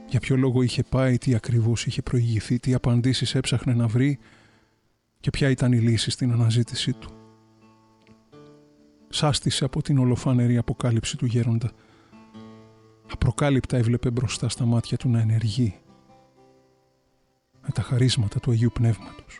Για ποιο λόγο είχε πάει, τι ακριβώς είχε προηγηθεί, τι απαντήσεις έψαχνε να βρει και ποια ήταν η λύση στην αναζήτησή του. Σάστησε από την ολοφάνερη αποκάλυψη του γέροντα. Απροκάλυπτα έβλεπε μπροστά στα μάτια του να ενεργεί με τα χαρίσματα του Αγίου Πνεύματος.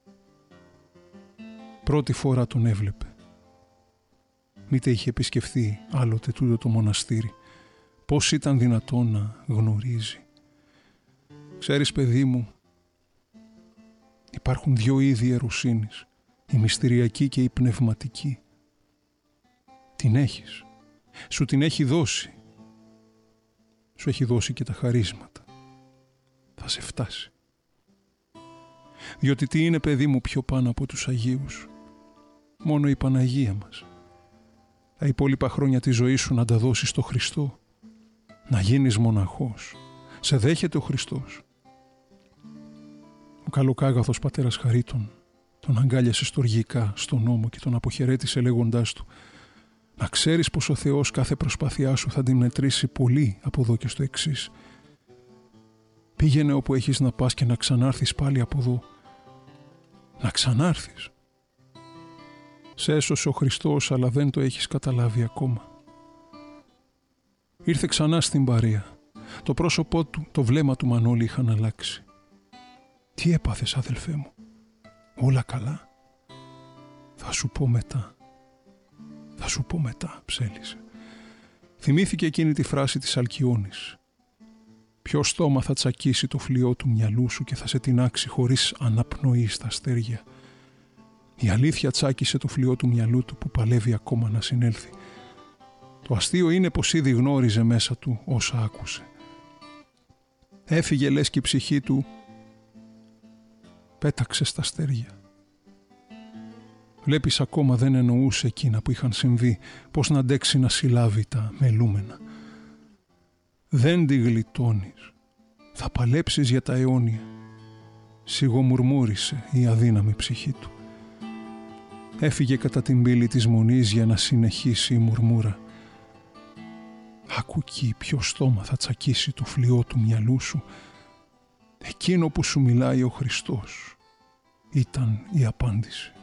Πρώτη φορά τον έβλεπε. Μήτε είχε επισκεφθεί άλλοτε τούτο το μοναστήρι. Πώς ήταν δυνατόν να γνωρίζει. Ξέρεις, παιδί μου, υπάρχουν δύο είδη ιεροσύνης, η μυστηριακή και η πνευματική. Την έχεις. Σου την έχει δώσει. Σου έχει δώσει και τα χαρίσματα. Θα σε φτάσει. Διότι τι είναι, παιδί μου, πιο πάνω από τους Αγίους? Μόνο η Παναγία μας. Τα υπόλοιπα χρόνια της ζωής σου να τα δώσεις στο Χριστό. Να γίνεις μοναχός. Σε δέχεται ο Χριστός. Ο καλοκάγαθος πατέρας Χαρίτων τον αγκάλιασε στοργικά στον ώμο και τον αποχαιρέτησε λέγοντάς του: να ξέρεις πως ο Θεός κάθε προσπάθειά σου θα την μετρήσει πολύ από εδώ και στο εξής. Πήγαινε όπου έχεις να πας και να ξανάρθεις πάλι από εδώ. Να ξανάρθεις. Σε έσωσε ο Χριστός, αλλά δεν το έχεις καταλάβει ακόμα. Ήρθε ξανά στην παρέα. Το πρόσωπό του, το βλέμμα του Μανώλη είχαν αλλάξει. Τι έπαθες, αδελφέ μου? Όλα καλά? Θα σου πω μετά. Θα σου πω μετά, ψέλισε. Θυμήθηκε εκείνη τη φράση της Αλκιόνης. Ποιο στόμα θα τσακίσει το φλοιό του μυαλού σου και θα σε τινάξει χωρίς αναπνοή στα αστέρια. Η αλήθεια τσάκισε το φλοιό του μυαλού του που παλεύει ακόμα να συνέλθει. Το αστείο είναι πως ήδη γνώριζε μέσα του όσα άκουσε. Έφυγε λες και η ψυχή του πέταξε στα αστέρια. Βλέπεις, ακόμα δεν εννοούσε εκείνα που είχαν συμβεί, πώς να αντέξει να συλλάβει τα μελούμενα. Δεν τη γλιτώνεις. Θα παλέψεις για τα αιώνια. Σιγομουρμούρισε η αδύναμη ψυχή του. Έφυγε κατά την πύλη της μονής για να συνεχίσει η μουρμούρα. Άκου εκεί ποιο στόμα θα τσακίσει το φλοιό του μυαλού σου. Εκείνο που σου μιλάει ο Χριστός ήταν η απάντηση.